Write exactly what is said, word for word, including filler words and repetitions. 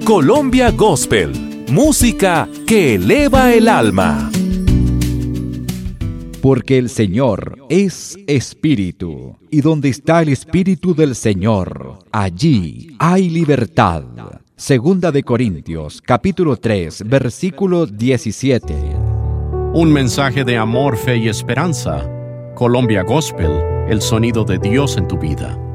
Colombia Gospel, música que eleva el alma. Porque el Señor es Espíritu, y donde está el Espíritu del Señor, allí hay libertad. Segunda de Corintios, capítulo tres, versículo diecisiete. Un mensaje de amor, fe y esperanza. Colombia Gospel, el sonido de Dios en tu vida.